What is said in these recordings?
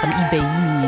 von eBay.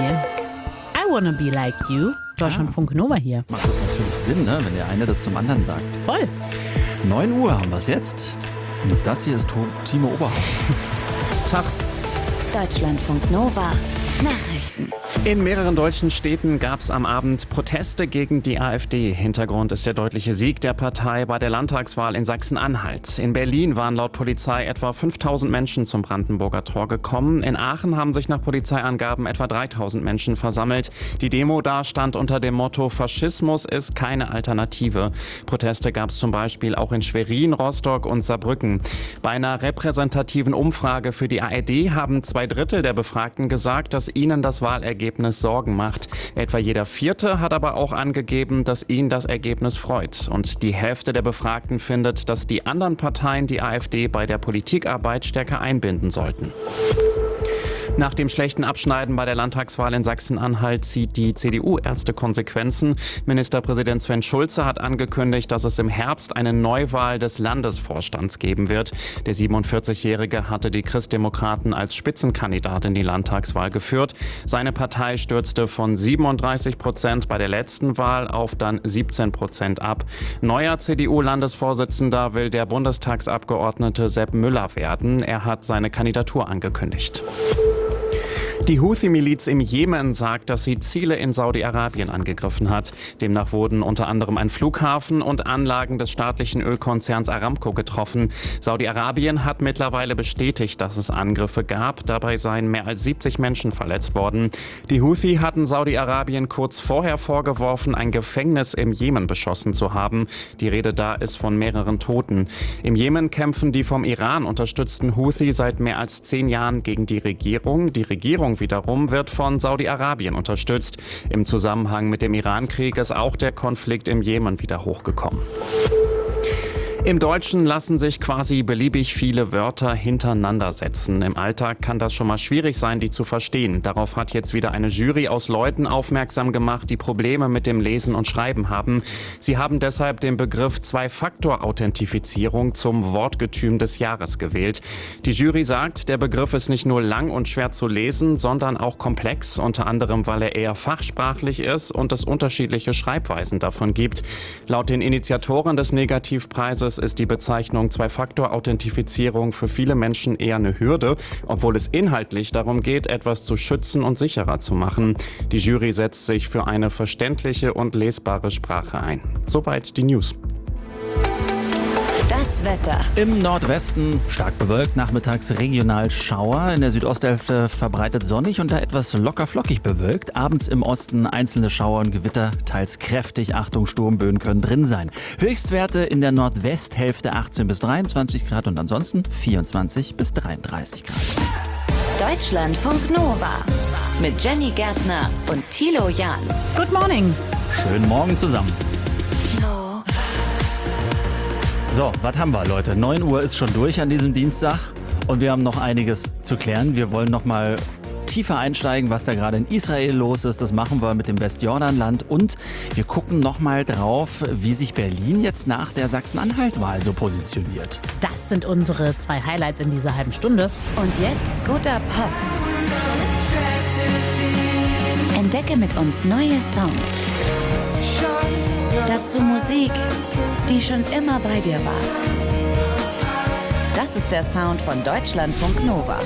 I wanna be like you. Deutschlandfunk Nova hier. Macht das natürlich Sinn, ne, wenn der eine das zum anderen sagt. Voll. 9 Uhr haben wir es jetzt. Und das hier ist Timo Oberhaupt. Tag. Deutschlandfunk Nova. Nachrichten. In mehreren deutschen Städten gab es am Abend Proteste gegen die AfD. Hintergrund ist der deutliche Sieg der Partei bei der Landtagswahl in Sachsen-Anhalt. In Berlin waren laut Polizei etwa 5.000 Menschen zum Brandenburger Tor gekommen. In Aachen haben sich nach Polizeiangaben etwa 3.000 Menschen versammelt. Die Demo da stand unter dem Motto „Faschismus ist keine Alternative". Proteste gab es zum Beispiel auch in Schwerin, Rostock und Saarbrücken. Bei einer repräsentativen Umfrage für die ARD haben 2/3 der Befragten gesagt, dass ihnen das Wahlergebnis Sorgen macht. Etwa jeder Vierte hat aber auch angegeben, dass ihn das Ergebnis freut. Und die Hälfte der Befragten findet, dass die anderen Parteien die AfD bei der Politikarbeit stärker einbinden sollten. Nach dem schlechten Abschneiden bei der Landtagswahl in Sachsen-Anhalt zieht die CDU erste Konsequenzen. Ministerpräsident Sven Schulze hat angekündigt, dass es im Herbst eine Neuwahl des Landesvorstands geben wird. Der 47-Jährige hatte die Christdemokraten als Spitzenkandidat in die Landtagswahl geführt. Seine Partei stürzte von 37% bei der letzten Wahl auf dann 17% ab. Neuer CDU-Landesvorsitzender will der Bundestagsabgeordnete Sepp Müller werden. Er hat seine Kandidatur angekündigt. Die Houthi-Miliz im Jemen sagt, dass sie Ziele in Saudi-Arabien angegriffen hat. Demnach wurden unter anderem ein Flughafen und Anlagen des staatlichen Ölkonzerns Aramco getroffen. Saudi-Arabien hat mittlerweile bestätigt, dass es Angriffe gab. Dabei seien mehr als 70 Menschen verletzt worden. Die Houthi hatten Saudi-Arabien kurz vorher vorgeworfen, ein Gefängnis im Jemen beschossen zu haben. Die Rede da ist von mehreren Toten. Im Jemen kämpfen die vom Iran unterstützten Houthi seit mehr als 10 Jahren gegen die Regierung. Die Regierung wiederum wird von Saudi-Arabien unterstützt. Im Zusammenhang mit dem Iran-Krieg ist auch der Konflikt im Jemen wieder hochgekommen. Im Deutschen lassen sich quasi beliebig viele Wörter hintereinander setzen. Im Alltag kann das schon mal schwierig sein, die zu verstehen. Darauf hat jetzt wieder eine Jury aus Leuten aufmerksam gemacht, die Probleme mit dem Lesen und Schreiben haben. Sie haben deshalb den Begriff Zwei-Faktor-Authentifizierung zum Wortgetüm des Jahres gewählt. Die Jury sagt, der Begriff ist nicht nur lang und schwer zu lesen, sondern auch komplex, unter anderem, weil er eher fachsprachlich ist und es unterschiedliche Schreibweisen davon gibt. Laut den Initiatoren des Negativpreises ist die Bezeichnung Zwei-Faktor-Authentifizierung für viele Menschen eher eine Hürde, obwohl es inhaltlich darum geht, etwas zu schützen und sicherer zu machen. Die Jury setzt sich für eine verständliche und lesbare Sprache ein. Soweit die News. Das Wetter. Im Nordwesten stark bewölkt, nachmittags regional Schauer. In der Südosthälfte verbreitet sonnig und da etwas locker flockig bewölkt. Abends im Osten einzelne Schauer und Gewitter, teils kräftig. Achtung, Sturmböen können drin sein. Höchstwerte in der Nordwesthälfte 18 bis 23 Grad und ansonsten 24 bis 33 Grad. Deutschlandfunk Nova. Mit Jenny Gärtner und Thilo Jahn. Good morning. Schönen Morgen zusammen. So, was haben wir, Leute? 9 Uhr ist schon durch an diesem Dienstag und wir haben noch einiges zu klären. Wir wollen noch mal tiefer einsteigen, was da gerade in Israel los ist. Das machen wir mit dem Westjordanland und wir gucken noch mal drauf, wie sich Berlin jetzt nach der Sachsen-Anhalt-Wahl so positioniert. Das sind unsere 2 Highlights in dieser halben Stunde. Und jetzt guter Pop. Entdecke mit uns neue Songs. Dazu Musik, die schon immer bei dir war. Das ist der Sound von Deutschlandfunk Nova.